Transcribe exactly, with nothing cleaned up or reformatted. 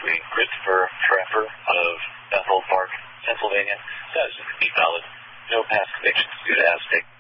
between Christopher Treffer of Bethel Park, Pennsylvania. That is to be valid. No past convictions due to Aztec.